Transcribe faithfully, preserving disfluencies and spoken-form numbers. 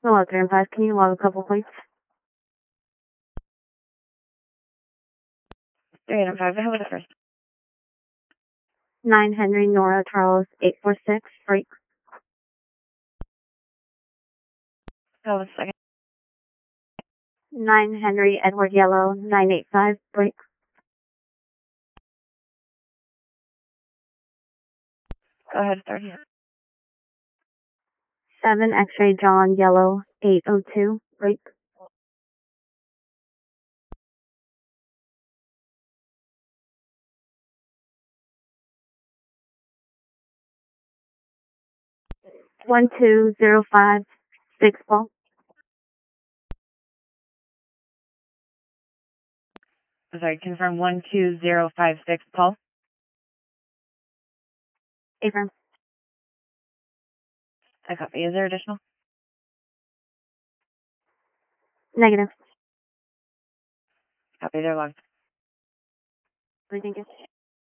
Hello, three and five. Can you log a couple, please? three and five. How was the first? Nine Henry Nora Charles eight four six. Break. How was the second? Nine Henry Edward Yellow nine eight five. Break. Go ahead, start. Seven X-ray John Yellow eight oh two. Break. One two zero five six ball. Sorry, confirm one two zero five six, Paul. Affirm. I copy. Is there additional? Negative. Copy, they're logged. Thank you.